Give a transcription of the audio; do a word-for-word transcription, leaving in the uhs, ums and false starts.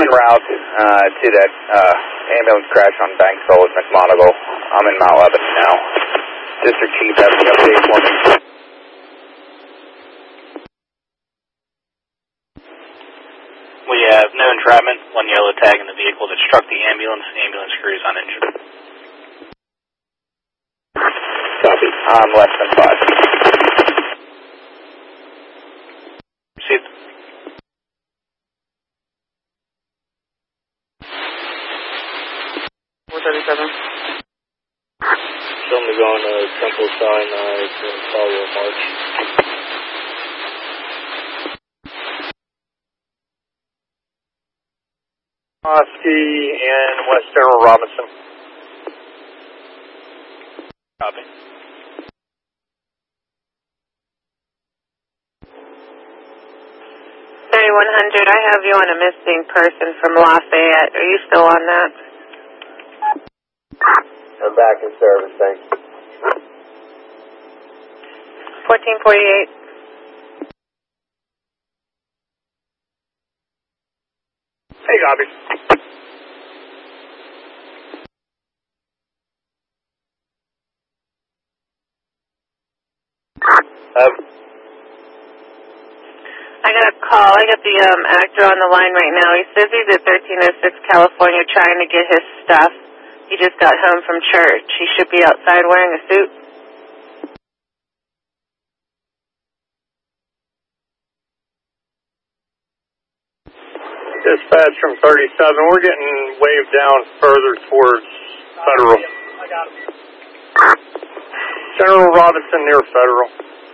route uh, to that uh, ambulance crash on Banksville with McMonagle. I'm in Mount Lebanon now. District Chief, have any update for me? We have no entrapment, one yellow tag in the vehicle that struck the ambulance. The ambulance crew is uninjured. Copy. I'm less than five. Received. four thirty-seven. Show me going to Temple Sinai to follow March. Oski and West General Robinson. Copy. thirty-one hundred, I have you on a missing person from Lafayette. Are you still on that? I'm back in service, thanks. fourteen forty-eight. Hey, Gobby. Um, I got a call. I got the um, actor on the line right now. He says he's at thirteen oh six California trying to get his stuff. He just got home from church. He should be outside wearing a suit. Dispatch from thirty-seven. We're getting waved down further towards Federal. General Robinson near Federal.